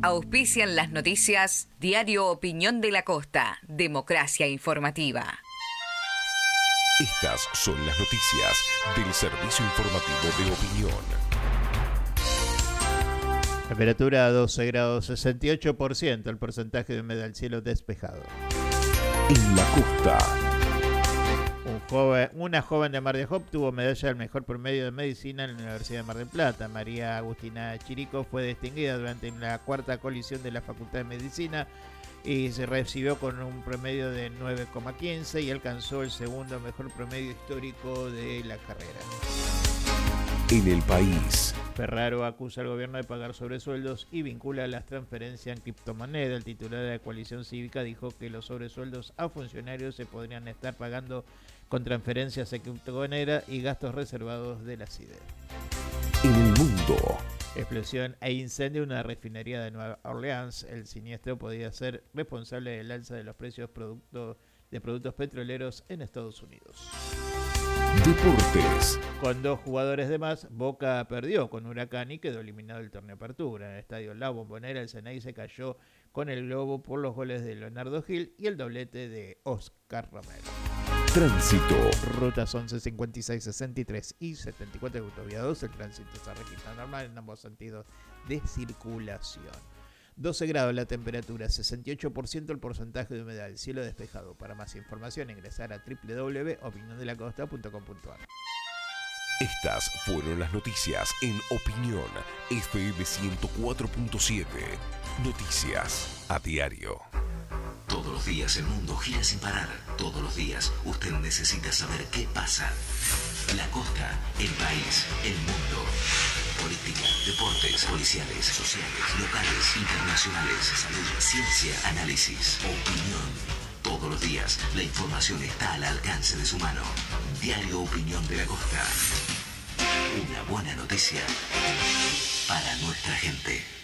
Auspician las noticias Diario Opinión de la Costa, Democracia Informativa. Estas son las noticias del Servicio Informativo de Opinión. Temperatura a 12 grados, 68%, el porcentaje de humedad, el cielo despejado. En la costa. Una joven de Mar de Ajó obtuvo medalla del mejor promedio de medicina en la Universidad de Mar del Plata. María Agustina Chirico fue distinguida durante la cuarta colisión de la Facultad de Medicina y se recibió con un promedio de 9,15 y alcanzó el segundo mejor promedio histórico de la carrera. En el país. Ferraro acusa al gobierno de pagar sobresueldos y vincula las transferencias en criptomoneda. El titular de la coalición cívica dijo que los sobresueldos a funcionarios se podrían estar pagando con transferencias en criptomoneda y gastos reservados de la CIDE. En el mundo. Explosión e incendio en una refinería de Nueva Orleans. El siniestro podría ser responsable del alza de los precios de productos petroleros en Estados Unidos. Deportes. Con 2 jugadores de más, Boca perdió con Huracán y quedó eliminado del torneo Apertura. En el estadio La Bombonera, el Ceney se cayó con el globo por los goles de Leonardo Gil y el doblete de Oscar Romero. Tránsito. Rutas 11, 56, 63 y 74 de Autovía 2. El tránsito se registra normal en ambos sentidos de circulación. 12 grados la temperatura, 68% el porcentaje de humedad, el cielo despejado. Para más información ingresar a www.opiniondelacosta.com.ar. Estas fueron las noticias en Opinión FM 104.7. Noticias a diario. Todos los días el mundo gira sin parar. Todos los días usted necesita saber qué pasa. La costa, el país, el mundo. Política, deportes, policiales, sociales, locales, internacionales, salud, ciencia, análisis, opinión. Todos los días la información está al alcance de su mano. Diario Opinión de la Costa. Una buena noticia para nuestra gente.